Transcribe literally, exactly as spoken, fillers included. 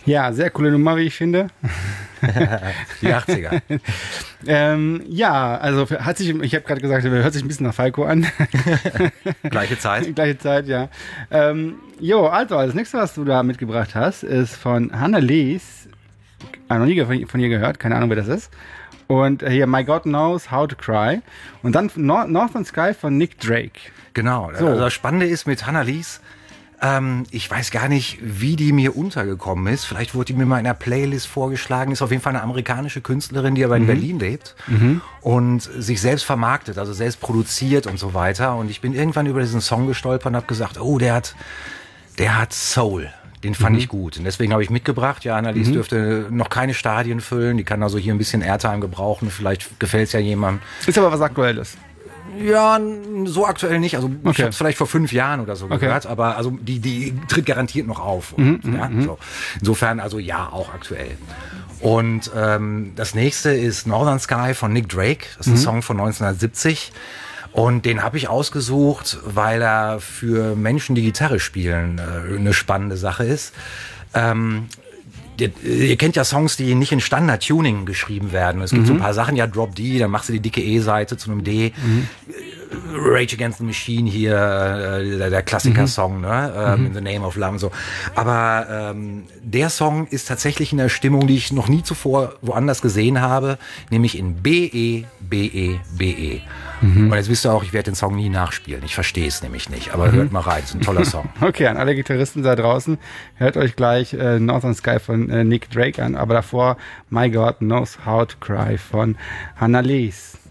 Ja, sehr coole Nummer, wie ich finde. Die achtziger. ähm, ja, also hat sich, ich habe gerade gesagt, hört sich ein bisschen nach Falco an. Gleiche Zeit. Gleiche Zeit, ja. Ähm, jo, also das nächste, was du da mitgebracht hast, ist von Hannah Lees. Ah, noch nie von, von ihr gehört, keine Ahnung, wer das ist. Und hier My God Knows How to Cry. Und dann Nor- Northern Sky von Nick Drake. Genau. So. Also das Spannende ist mit Hannah Lees, ähm, ich weiß gar nicht, wie die mir untergekommen ist. Vielleicht wurde die mir mal in einer Playlist vorgeschlagen. Ist auf jeden Fall eine amerikanische Künstlerin, die aber in mhm. Berlin lebt mhm. und sich selbst vermarktet, also selbst produziert und so weiter. Und ich bin irgendwann über diesen Song gestolpert und habe gesagt, oh, der hat, der hat Soul. Den fand mhm. ich gut. Und deswegen habe ich mitgebracht. Ja, Annalies mhm. dürfte noch keine Stadien füllen. Die kann also hier ein bisschen Airtime gebrauchen. Vielleicht gefällt es ja jemandem. Ist aber was Aktuelles. Ja, so aktuell nicht. Also okay. ich habe es vielleicht vor fünf Jahren oder so okay. gehört, aber also die die tritt garantiert noch auf. Mhm, Und, ja, mhm. so. Insofern also ja, auch aktuell. Und ähm, das nächste ist Northern Sky von Nick Drake. Das ist ein mhm. Song von neunzehnhundertsiebzig. Und den habe ich ausgesucht, weil er für Menschen, die Gitarre spielen, äh, eine spannende Sache ist. Ähm, Ihr, ihr kennt ja Songs, die nicht in Standard-Tuning geschrieben werden. Es gibt mhm. so ein paar Sachen, ja, Drop D, dann machst du die dicke E-Seite zu einem D. Mhm. Rage Against the Machine hier, äh, der, der Klassiker-Song, ne? Ähm, mhm. In the Name of Love und so. Aber ähm, der Song ist tatsächlich in der Stimmung, die ich noch nie zuvor woanders gesehen habe, nämlich in B E, B E, B E. Mhm. Und jetzt wisst ihr auch, ich werde den Song nie nachspielen. Ich verstehe es nämlich nicht, aber mhm. hört mal rein, das ist ein toller Song. Okay, an alle Gitarristen da draußen, hört euch gleich äh, Northern Sky von äh, Nick Drake an, aber davor My God Knows How to Cry von Hannah Lees.